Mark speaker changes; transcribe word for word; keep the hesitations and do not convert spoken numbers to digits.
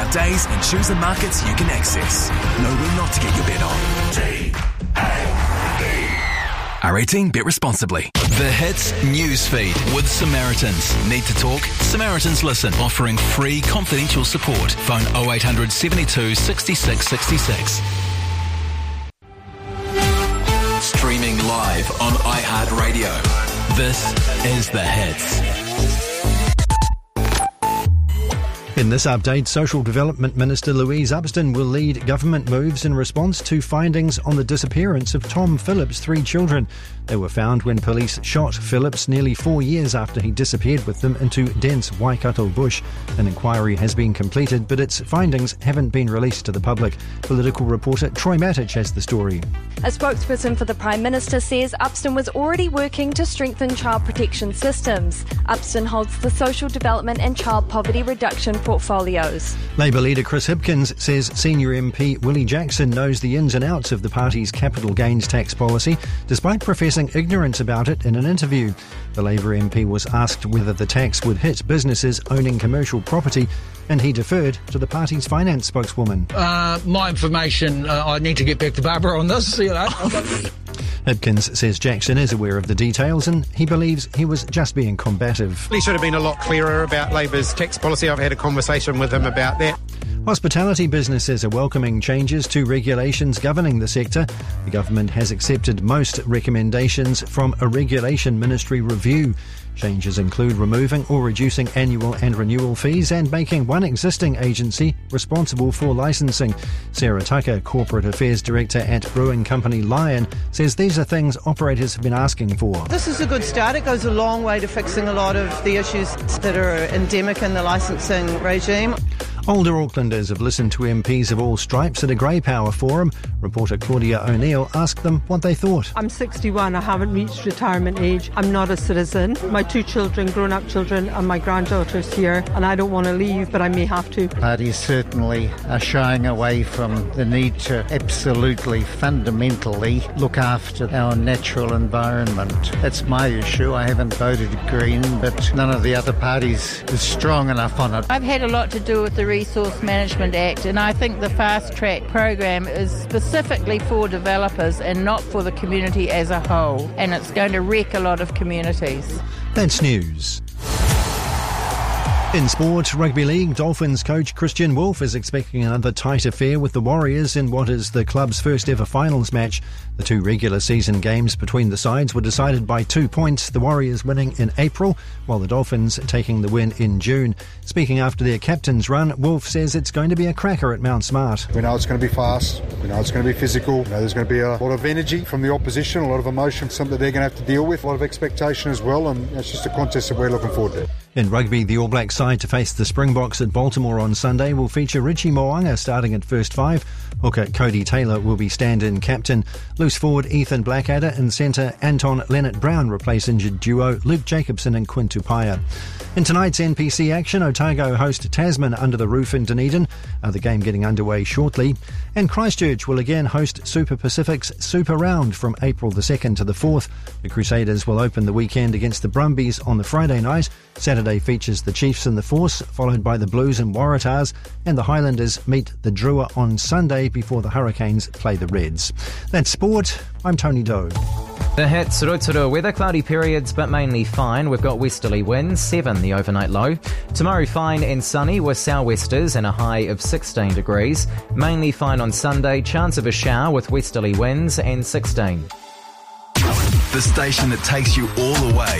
Speaker 1: our days and choose the markets you can access. Know when not to get your bet on. T A B. R eighteen, bet responsibly.
Speaker 2: The Hits Newsfeed with Samaritans. Need to talk? Samaritans Listen, offering free confidential support. Phone oh eight hundred seventy-two sixty-six sixty-six. Streaming live on iHeartRadio. This is The Hits.
Speaker 3: In this update, Social Development Minister Louise Upston will lead government moves in response to findings on the disappearance of Tom Phillips' three children. They were found when police shot Phillips nearly four years after he disappeared with them into dense Waikato bush. An inquiry has been completed, but its findings haven't been released to the public. Political reporter Troy Matic has the story.
Speaker 4: A spokesperson for the Prime Minister says Upston was already working to strengthen child protection systems. Upston holds the Social Development and Child Poverty Reduction portfolios.
Speaker 3: Labour leader Chris Hipkins says senior M P Willie Jackson knows the ins and outs of the party's capital gains tax policy, despite professing ignorance about it in an interview. The Labour M P was asked whether the tax would hit businesses owning commercial property, and he deferred to the party's finance spokeswoman.
Speaker 5: Uh, my information, uh, I need to get back to Barbara on this, you know.
Speaker 3: Hipkins says Jackson is aware of the details and he believes he was just being combative.
Speaker 6: He should have been a lot clearer about Labour's tax policy. I've had a conversation with him about that.
Speaker 3: Hospitality businesses are welcoming changes to regulations governing the sector. The government has accepted most recommendations from a regulation ministry review. Changes include removing or reducing annual and renewal fees and making one existing agency responsible for licensing. Sarah Tucker, Corporate Affairs Director at brewing company Lion, says these are things operators have been asking for.
Speaker 7: This is a good start. It goes a long way to fixing a lot of the issues that are endemic in the licensing regime.
Speaker 3: Older Aucklanders have listened to M Ps of all stripes at a Grey Power forum. Reporter Claudia O'Neill asked them what they thought.
Speaker 8: I'm sixty-one, I haven't reached retirement age. I'm not a citizen. My two children, grown-up children, and my granddaughter's here, and I don't want to leave, but I may have to.
Speaker 9: Parties certainly are shying away from the need to absolutely, fundamentally look after our natural environment. That's my issue. I haven't voted Green, but none of the other parties is strong enough on it.
Speaker 10: I've had a lot to do with the Resource Management Act, and I think the Fast Track program is specifically for developers and not for the community as a whole, and it's going to wreck a lot of communities.
Speaker 3: That's news. In sport, Rugby League, Dolphins coach Christian Wolf is expecting another tight affair with the Warriors in what is the club's first ever finals match. The two regular season games between the sides were decided by two points, the Warriors winning in April, while the Dolphins taking the win in June. Speaking after their captain's run, Wolf says it's going to be a cracker at Mount Smart.
Speaker 11: We know it's going to be fast, we know it's going to be physical, we know there's going to be a lot of energy from the opposition, a lot of emotion, something they're going to have to deal with, a lot of expectation as well, and it's just a contest that we're looking forward to.
Speaker 3: In rugby, the All Blacks side to face the Springboks at Baltimore on Sunday will feature Richie Mo'unga starting at first five. Hooker Cody Taylor will be stand-in captain. Loose forward Ethan Blackadder and centre Anton Leonard-Brown replace injured duo Luke Jacobson and Quinn Tupaia. In tonight's N P C action, Otago host Tasman under the roof in Dunedin, uh, the game getting underway shortly. And Christchurch will again host Super Pacific's Super Round from April the second to the fourth. The Crusaders will open the weekend against the Brumbies on the Friday night. Saturday features the Chiefs and the Force, followed by the Blues and Waratahs, and the Highlanders meet the Drua on Sunday before the Hurricanes play the Reds. That's sport. I'm Tony Doe.
Speaker 12: The Hits, Rotorua weather, cloudy periods but mainly fine. We've got westerly winds, seven the overnight low. Tomorrow fine and sunny with sou'westers and a high of sixteen degrees. Mainly fine on Sunday, chance of a shower with westerly winds and sixteen.
Speaker 1: The station that takes you all the way.